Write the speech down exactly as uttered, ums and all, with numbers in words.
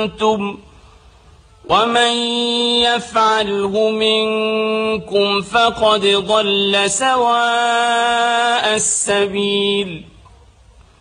أنتم ومن يفعله منكم فقد ضل سواء السبيل.